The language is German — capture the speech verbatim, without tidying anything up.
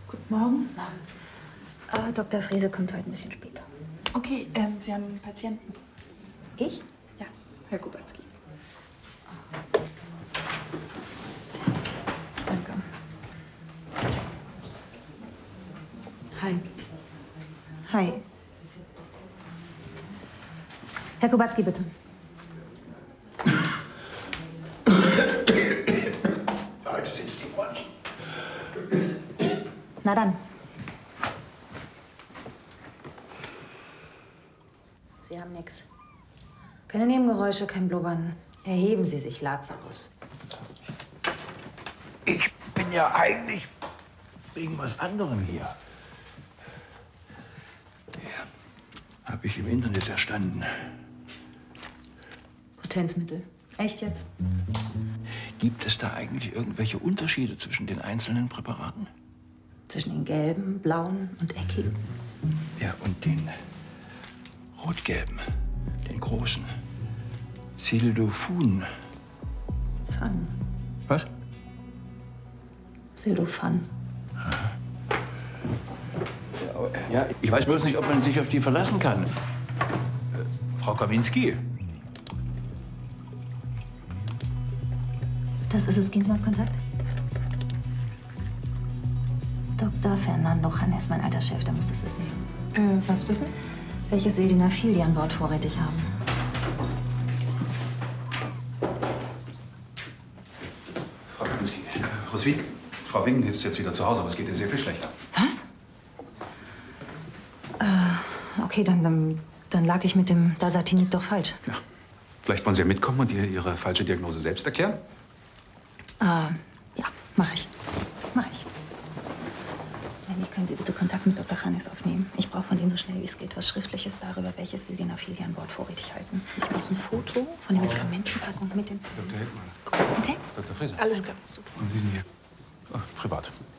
Guten Morgen. Morgen. Äh, Doktor Frese kommt heute ein bisschen später. Okay, ähm, Sie haben einen Patienten. Ich? Ja, Herr Kubacki. Danke. Hi. Hi. Herr Kubacki, bitte. Heute sitzt die Brunch. Na dann. Sie haben nichts. Keine Nebengeräusche, kein Blubbern. Erheben Sie sich, Lazarus. Ich bin ja eigentlich wegen was anderem hier. Ja, habe ich im Internet erstanden. Potenzmittel. Echt jetzt? Gibt es da eigentlich irgendwelche Unterschiede zwischen den einzelnen Präparaten? Zwischen den gelben, blauen und eckigen. Ja, und den rot-gelben, den großen. Sildofun. Fun. Was? Sildofan. Ja, ich weiß bloß nicht, ob man sich auf die verlassen kann. Äh, Frau Kawinski. Das ist es. Gehen Sie mal auf Kontakt. Doktor Fernando Janes, mein alter Chef, der muss das wissen. Äh, was wissen? Welches Sildenafil die an Bord vorrätig haben. Frau Kawinski, Roswitha, Frau Wing ist jetzt wieder zu Hause, aber es geht ihr sehr viel schlechter. Was? Äh, okay, dann, dann, dann lag ich mit dem Dasatinib doch falsch. Ja. Vielleicht wollen Sie ja mitkommen und ihr Ihre falsche Diagnose selbst erklären? Äh, ja, mach ich. Mach ich. Wenn nicht, können Sie bitte Kontakt mit Doktor Janes aufnehmen. Ich brauche von Ihnen so schnell wie es geht was Schriftliches darüber, welches Sildenafil die an Bord vorrätig halten. Ich brauche ein Foto von der Medikamentenpackung mit dem... Doktor Heckmann. Okay? Doktor Frese. Alles klar. Super. Und Sie denn hier? Oh, privat.